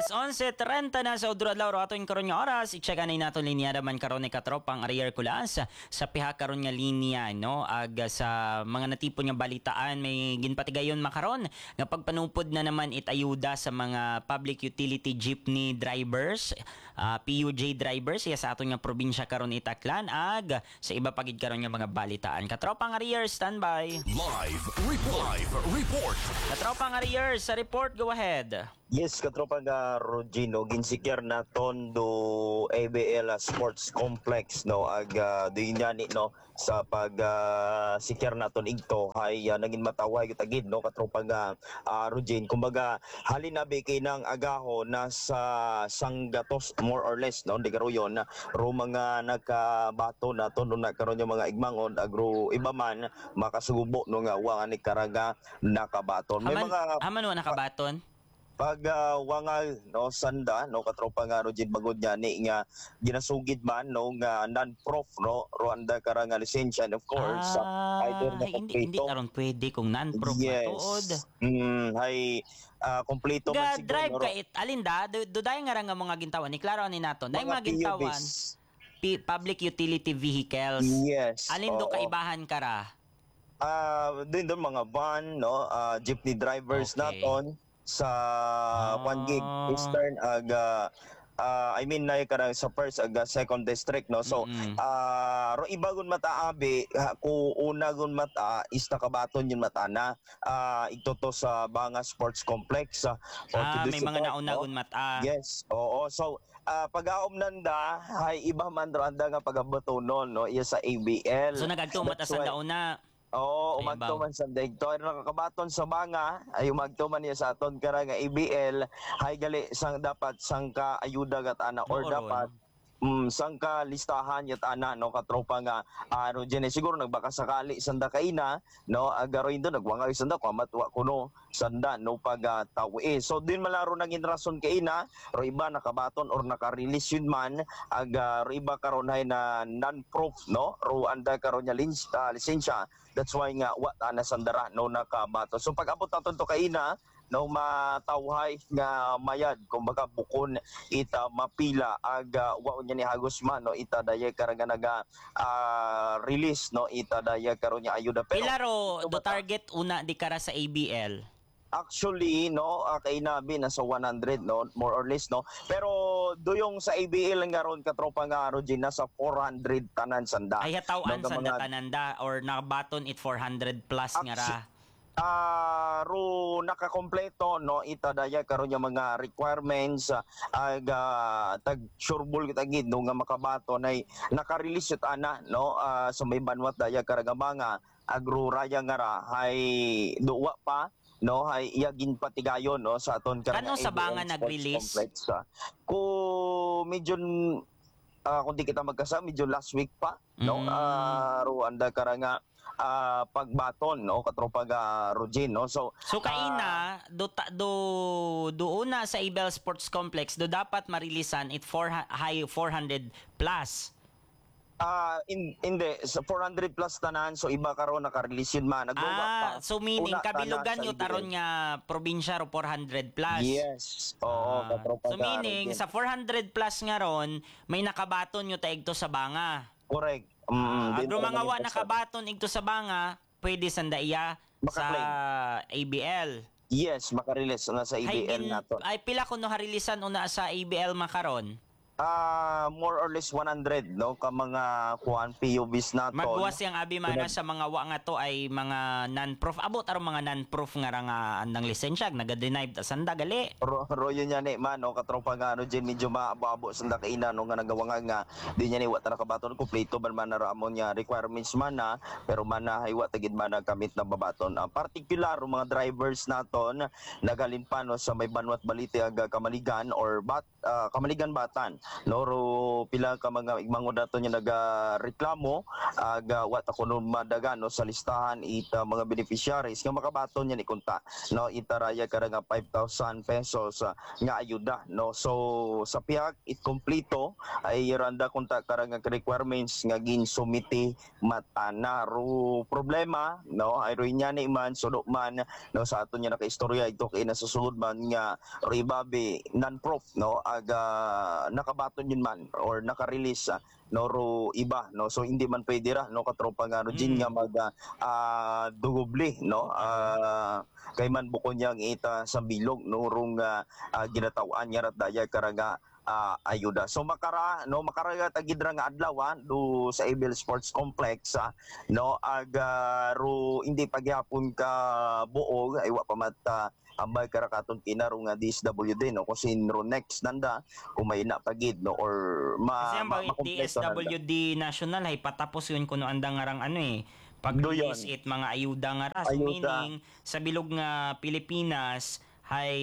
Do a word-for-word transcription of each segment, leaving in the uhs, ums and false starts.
alas onse trenta na sa udro-adlaw ro aton karon nga oras i-check anay nato linya man karon ni katropang Ariel Kulas sa piha karon nga linya no ag sa mga natipon nga balitaan may ginpatigayon makaron nga pagpanupod na naman itayuda sa mga public utility jeepney drivers, uh, P U J drivers iya sa aton nga probinsya karon itaklan ag sa iba pagid karon nga mga balitaan. Katropang Ariel, standby. Live report. Live report. Katropang Ariel, sa report, go ahead. Yes, katropa nga Rogino, ginsikir na tondo A B L Sports Complex no ag uh, dinyani no sa pag uh, sikir naton igto hay uh, naging mataway gitagid no katropa nga uh, Rogin. Kumbaga halin na kay nang agaho na sa sanggatos more or less no di karoyon na ro mga nagkabato na tondo na karon yung mga igmangon agro iba man makasubo no nga wa ni karaga nakabaton. May Haman, mga haman wa nakabaton? pag uh, wangal no sanda no katropa nga Rogin bagod niya ni nga ginasugid man no nga non-prof no Rwanda karanga lisensya and of course ah, uh, either na ay, hindi hindi karon pwede kung non-prof yes. matuod. Mm, hay uh, kompleto man Ga siguro drive ka it alinda duday nga ra nga mga gintawan ni klaro ni nato. Nay mga P U gintawan Bs. P- public utility vehicles. Yes. Alin do oo. kaibahan ka ra? Ah, uh, din doon mga van no uh, jeepney drivers Okay. naton sa Ah. one gig Eastern aga uh, I mean na karang sa first aga second district no so Mm-mm. ah ro iba gun mata abi ha, ku una gun mata is nakabaton yun mata na ah ito sa Banga Sports Complex uh, Ah, may mga nauna-un mata. yes oo so uh, pag-aom nanda hay iba man ro anda nga pagabotonon no iya sa A B L So nagagtuo mata That's sa why- dauna. Oo, Ay, umagto baw. man sa degto. Nakakabaton sa banga, ay umagto man niya sa aton kara nga A B L, hay gali sang dapat sang ka ayuda gat ana or Oo, dapat mm, sang ka listahan yat ana no katropa nga ano dyan eh, siguro nagbaka sakali sanda kaina no agaroy do nagwangay sanda ko matwa kuno sanda no pag uh, tawi so din malaro naging rason kaina ro iba nakabaton or naka-release yun man aga ro iba karon hay na non-proof no ro anda karon nya lins, uh, lisensya that's why nga wa ana sandara no nakabaton so pag abot naton to kaina no matawhay nga mayad kumbaga bukon ita mapila aga wa unya ni hagos man no ita daya karanga naga uh, release no ita daya karon nya ayuda pero Pila ro ito do bata, target una di kara sa A B L? actually no uh, kay nabi nasa one hundred no more or less no pero duyong sa A B L nga ron katropa nga Rogin nasa four hundred tanan sanda Ay hatawan no, sa mga- datananda or nakabaton it four hundred plus nga ra. Ah, ro nakakompleto no ita daya karon yung mga requirements uh, aga tag sureball kita gid no nga makabato nay naka-release yut ana no ah, sa may banwat daya karagamanga agro raya nga ra hay duwa pa no hay iya ginpatigayon no sa aton karang Kano sa A B L banga Sports nag-release? Complex, ah. Ko medyo ah, kung di kita magkasama medyo last week pa no Mm. Ah, ro anda karanga ah, pagbaton no katropa ga Rogin no so So kaina do ta, do doon na sa A B L Sports Complex do dapat marilisan it four high four hundred plus. ah in hindi sa four hundred plus tanan so iba karon naka-release yun man nagluwa pa Ah, so meaning Una kabilugan tanan yo sa A B L. taron nga probinsya ro four hundred plus. yes oo Ah, katropa so ga meaning Rogin. sa four hundred plus nga ron may nakabaton yo taigto sa banga. correct Mm, mm, din agro pa mga naman wa yung nakabaton igto sa banga, pwede sanda iya sa Makaklaim. A B L. yes maka-release na sa A Hay B L gin, nato ay pila kuno harilisan una sa A B L makaron. ah more or less one hundred no ka mga kuan P U Bs naton Magbuwas yang abi mana Pinag- sa mga wa nga to ay mga non-proof abot aron mga non-proof nga ra nga andang lisensya naga-deny ta sanda gali. Ro, ro yun yan eh, man, no, katropa nga, no, dyan, medyo maabo-abo sa nakaina, no, nga nagawa nga nga, di niya ni, wata nakabaton, kumpleto, man man naramon niya, requirements man na, pero man na, ay watagid man na kamit na babaton. Uh, particular, yung mga drivers naton, nagalin pa, no, sa may Banwat Balite, aga Kamaligan, or bat, uh, Kamaligan Batan, no ro pila ka mga igmangod nato nya nagareklamo aga wa ta kuno madagan no sa listahan ita mga beneficiaries nga makabaton nya ni kunta no itaraya kada nga five thousand pesos uh, nga ayuda no. So sa pihak it kompleto ay randa kunta kada nga requirements nga ginsumiti matana ro problema no ay ro nya ni man sudo man no sa aton nya nakaistorya ito kay nasusulod man nga ribabe non-prof no aga nakabaton yun man or naka-release uh, no ro iba no. So hindi man pwede ra no katropa nga Rogin Mm. nga mag uh, dugubli no uh, kay man bukon yang ita sa bilog no rong uh, uh, ginatawan nya rat daya karaga uh, ayuda. So makara no makaraga tagidra nga adlaw ah, do sa Abel Sports Complex ah, no aga ro hindi pagyapon ka buog ay wa pa mata ambay karakaton kinaro nga D S W D no kasi ro next nanda kung may na pagid no or ma, Kasi ang ma, bakit makompleto nanda. D S W D National ay patapos yun kuno andang ngarang ano eh. Pag Do yun. release it mga ayuda nga ra. So Ayuda. meaning sa bilog nga Pilipinas ay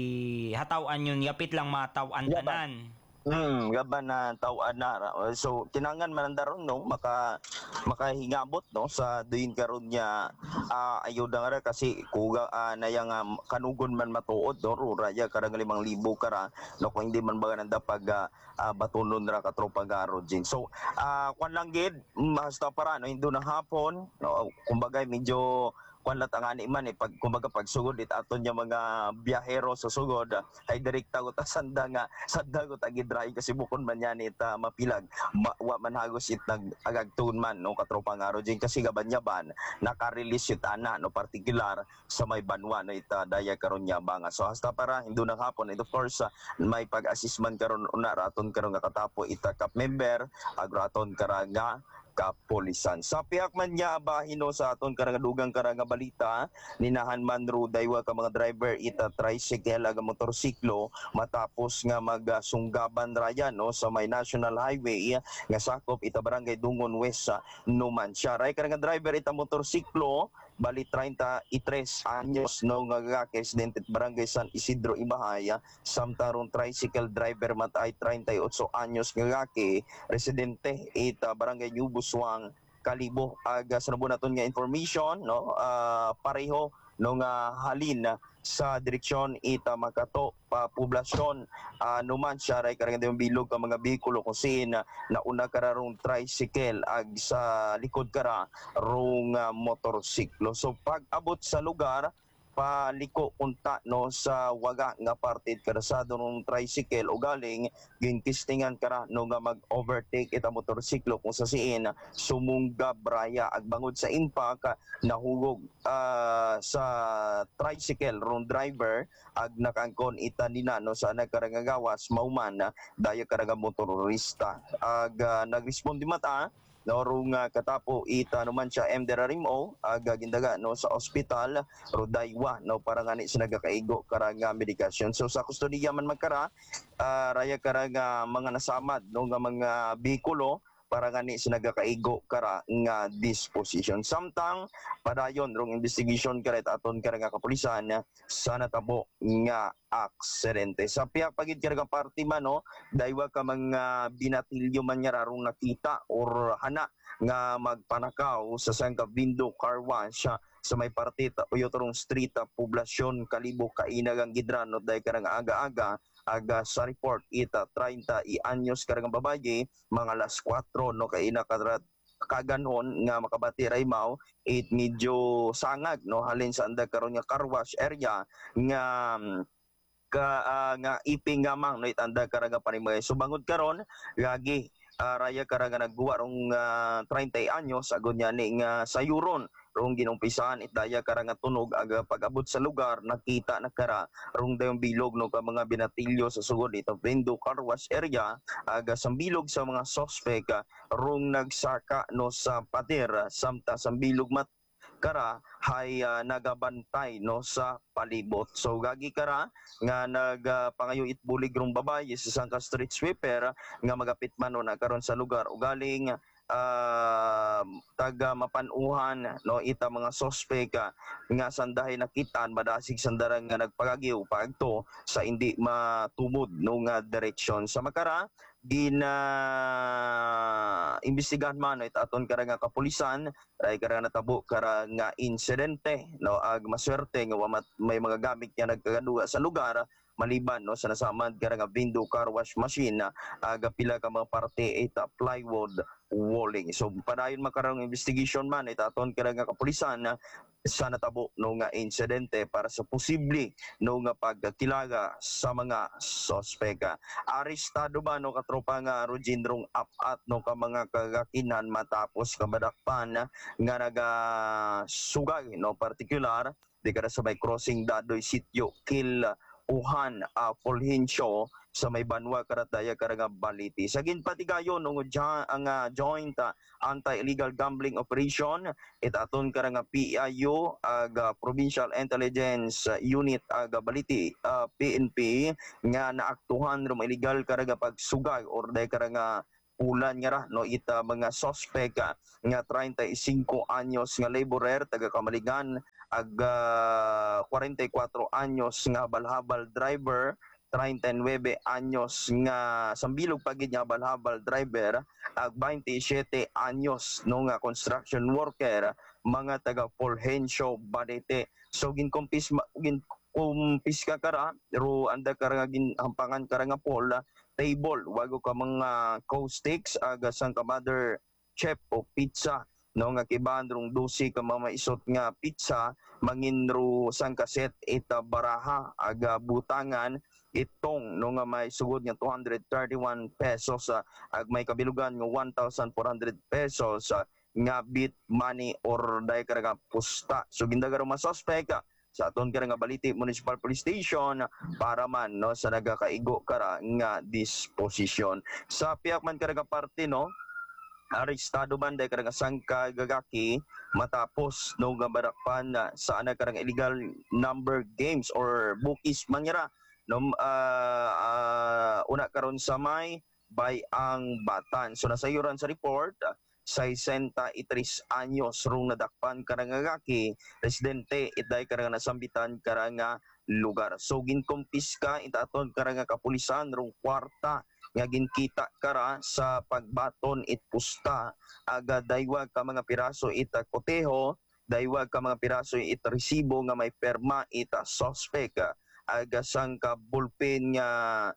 hatawan yun yapit lang matawan Yaban. tanan. Hmm, gaban na tawaan na. ra. So kinangan man daron no maka makahingabot no sa duin karon nya uh, ayuda nga ra kasi kuga uh, na yang uh, kanugon man matuod no ro raya karang limang libo kara no kung hindi man baga nanda pag uh, uh, batunon ra ka tropa garo Jin. So uh, kwan lang gid basta para no indo na hapon no kumbaga medyo kwan lat ang ani man eh pag kumbaga pag sugod it aton nya mga biyahero sa sugod ah, ay direkta ko ta sanda nga sanda ko ta gidray kasi bukon man yan it uh, mapilag Ma, wa man hagos it nag agagtun man no katropa nga Rogin kasi gaban yaban naka-release it ana no particular sa may banwa no ita daya karon nya banga. So hasta para hindo na hapon and of course uh, may pag-assist man karon una raton karon nga katapo ita kap member agraton kara nga kapolisan. Sa pihak man niya abahino sa aton karangadugang karanga balita, ninahan man ro daywa ka mga driver ita tricycle aga motorsiklo matapos nga magsunggaban raya no sa may National Highway nga sakop ita barangay Dungon West sa Numancia. Ray karanga driver ita motorsiklo bali thirty-three anyos no nga residente barangay San Isidro Ibahaya samtarong tricycle driver matay thirty-eight anyos nga gaki residente ita barangay New Buswang Kalibo. Aga sa nabuo naton nga information no uh, pareho no nga halin sa direksyon ita Makato pa poblasyon uh, Numancia ray karang bilog ang mga bihikulo kung sin nauna kara rong tricycle ag sa likod kara rong uh, motorsiklo. So pag abot sa lugar paliko unta no sa waga nga parte karasado ng tricycle o galing ginkistingan kara no nga mag-overtake ita motorsiklo kung sa siin sumungga braya ag bangod sa impact nahugog uh, sa tricycle rong driver ag nakangkon ita nina no sa nagkarangagawas mauman daya karaga motorista ag uh, nagresponde mata no rong uh, katapo ita naman siya M Derarimo aga gindaga no sa ospital rodaywa no para ngani sinagakaigo karanga medikasyon. So sa kustodiya man magkara uh, raya karanga mga nasamad no nga mga bikulo para ngani sinagakaigo kara nga disposition. Samtang padayon rong investigation karet aton kara nga kapulisan sa natabo nga aksidente. Sa pihak pagid kara party man no daywa ka mga binatilyo man nga rarong nakita or hana nga magpanakaw sa Sangka Vindo Car Wash sa may partita o yotorong street uh, poblasyon Kalibo kainagang gidran no dahil karang aga-aga aga sa report ita thirty anyos karang babaye mga alas four no kaina kadrat kaganon nga makabati Raymaw it medyo sangag no halin sa anda karon nga car wash area nga ka uh, nga iping gamang no itanda karanga panimay subangod karon gagi uh, raya karanga nagguwa rong uh, thirty anyos agon niya ni nga sayuron rong ginumpisahan itdaya karanga tunog aga pag-abot sa lugar nakita na kara rong dayong bilog no ka mga binatilyo sa sugod ito Vindo Car Wash area aga sambilog sa mga suspect uh, rong nagsaka no sa pader samta sambilog mat kara hay uh, nagabantay no sa palibot. So gagi kara nga nagpangayo uh, itbulig rong babaye sa Sangka street sweeper nga magapit man no nagkaron sa lugar ugaling uh, taga mapanuhan no ita mga suspect uh, nga sandahay nakitaan madasig sandarang nga nagpagagiw pagto sa hindi matumod no nga direksyon. Sa makara gina imbestigahan man it aton kara nga kapulisan ray kara natabo kara nga insidente no ag maswerte nga wa mat- may mga gamit nga nagkagaduga sa lugar maliban no sa nasamad kara nga window car wash machine ag pila ka mga parte ita plywood walling. So padayon makarong investigation man it aton kara nga kapulisan sa natabo no nga insidente para sa posible no nga pagkilaga sa mga sospeka. Arestado ba no katropa nga Rogindrong apat no ka mga kagakinan matapos kabadakpan nga naga sugay no particular di kada sa may crossing dadoy sitio Kil Uhan uh, Fulgencio sa may Banwa Karataya Karanga Baliti. Sa ginpatigayon no ang uh, joint uh, anti-illegal gambling operation it aton karanga P I U ag uh, Provincial Intelligence Unit ag Baliti uh, P N P nga naaktuhan ro illegal karanga pagsugay or day karanga ulan nga ra no ita mga suspect uh, nga thirty-five anyos nga laborer taga Kamaligan ag uh, forty-four anyos nga habal-habal driver thirty-nine anyos nga sambilog pagid nga habal-habal driver ag twenty-seven anyos no nga construction worker mga taga Fulgencio Balete. So ginkumpis ginkumpis ka kara ro anda kara nga ginhampangan kara nga pol table wago ka mga co-sticks ag sang ka mother chef o pizza no nga kibahan rong twelve ka mamaisot nga pizza manginro sang kaset ita baraha aga butangan itong no nga may sugod nga two hundred thirty-one pesos uh, ag may kabilugan nga one thousand four hundred pesos uh, nga bit money or day karaga pusta. So gindaga mga suspect uh, sa aton kara nga Baliti Municipal Police Station para man no sa nagakaigo kara nga disposition. Sa piyak man kara parte no arestado man day karang sangka gagaki matapos no nga barakpan na sa ana karang illegal number games or bookies mangyara no uh, uh, una karon sa may by ang Batan. So nasayuran sa report sesenta-tres anyos rong nadakpan karang gagaki residente iday karang nasambitan karang lugar. So ginkumpiska itaton karang kapulisan rong kwarta nga ginkita kara sa pagbaton it pusta aga daywag ka mga piraso ita koteho daywag ka mga piraso it resibo nga may perma ita suspect aga sang ka bulpen nga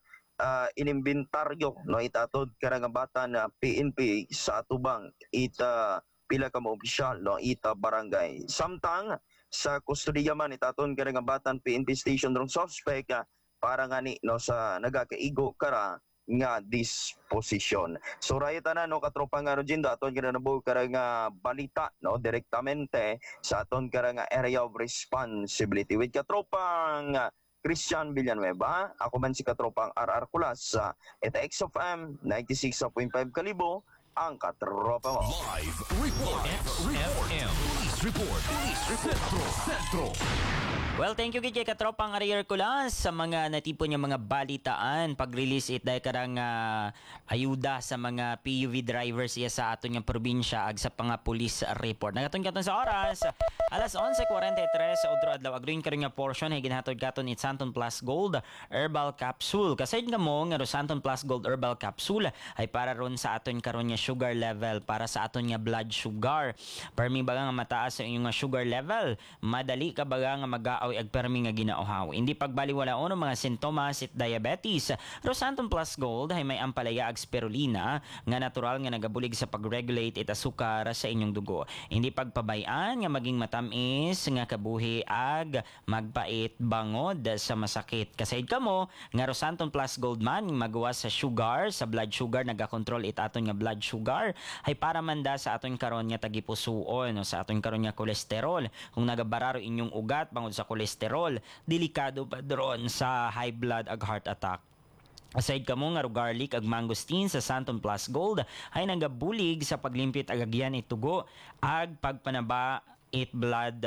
uh, inimbentaryo no itatod kara nga bata na P N P sa atubang ita pila ka mga opisyal no ita barangay samtang sa kustodiya man itaton kara nga batan P N P station rong suspect para ngani no sa nagakaigo kara nga disposition. So rayta na no katropa nga Rogindo aton ginanabuh kara nga balita no direktamente sa aton kara nga area of responsibility with katropang Christian Villanueva. Ako man si katropang R R Kulas sa eta X of M ninety-six point five kalibo ang katropa mo. Live report. Report. Police report. Police report. Centro. Centro. Well, thank you gid kay katropang Arier Kulas sa mga natipo niya mga balitaan pag-release it dahil karang uh, ayuda sa mga P U V drivers iya sa aton nga probinsya ag sa mga police report. Nagaton katon sa oras alas eleven forty-three sa udro adlaw agruin karon nga portion ay ginahatod katon it Santon Plus Gold Herbal Capsule. Kasayod nga mo nga Santon Plus Gold Herbal Capsule ay para ron sa aton karon nga sugar level para sa aton nga blood sugar. Permi baga nga mataas ang inyong nga sugar level, madali ka baga nga mag aw ag permi nga ginauhaw. Hindi pagbaliwalaon ang mga sintomas it diabetes. Rosanton Plus Gold ay may ampalaya ag spirulina nga natural nga nagabulig sa pag-regulate it asukar sa inyong dugo. Hindi pagpabayaan nga maging matamis nga kabuhi ag magpait bangod sa masakit. Kasayd kamo nga Rosanton Plus Gold man magawas sa sugar, sa blood sugar nagakontrol it aton nga blood sugar ay para manda sa aton karon nga tagipusoon o sa aton karon nga kolesterol. Kung nagabararo inyong ugat bangod sa kolesterol, delikado pa dron sa high blood ag heart attack. Aside kamo nga garlic ag mangosteen sa Santon Plus Gold ay nagabulig sa paglimpit ag agyan itugo ag pagpanaba it blood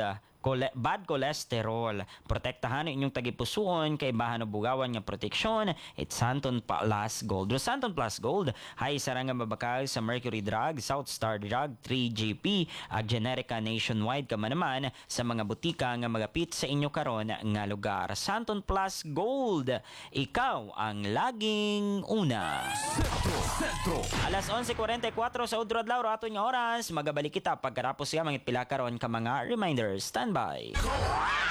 Cole- bad cholesterol. Protektahan ang inyong tagipusoon kay bahan o bugawan nga proteksyon. It's Santon Plus Gold. O Santon Plus Gold, hay sarang nga mabakal sa Mercury Drug, South Star Drug, three G P, ag Generica nationwide kama naman sa mga butika nga magapit sa inyo karon nga lugar. Santon Plus Gold, ikaw ang laging una. Sentro, Sentro. Alas eleven forty-four sa Udro Adlaw, ato nga oras, magabalik kita pagkarapos siya mangit pila karon ka mga reminders. Standby.